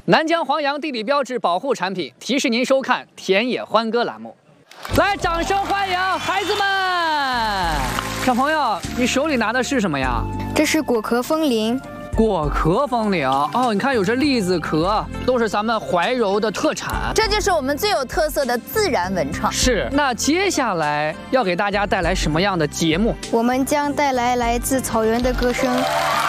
南疆黄杨地理标志保护产品，提示您收看田野欢歌栏目。来，掌声欢迎孩子们！小朋友，你手里拿的是什么呀？ 这是果壳风铃。 果壳风铃哦，你看有这栗子壳，都是咱们怀柔的特产。 这就是我们最有特色的自然文创。 是，那接下来要给大家带来什么样的节目？ 我们将带来来自草原的歌声。